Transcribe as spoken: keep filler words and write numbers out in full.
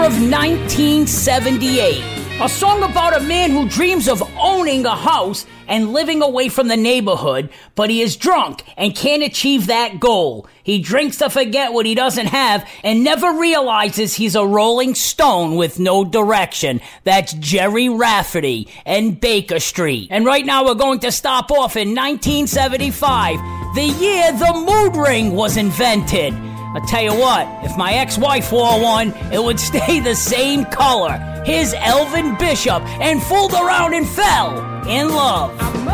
of nineteen seventy-eight. A song about a man who dreams of owning a house and living away from the neighborhood, but he is drunk and can't achieve that goal. He drinks to forget what he doesn't have and never realizes he's a rolling stone with no direction. That's Jerry Rafferty and Baker Street. And right now we're going to stop off in nineteen seventy-five, the year the mood ring was invented. I'll tell you what, if my ex-wife wore one, it would stay the same color. Here's Elvin Bishop and Fooled Around and Fell in Love.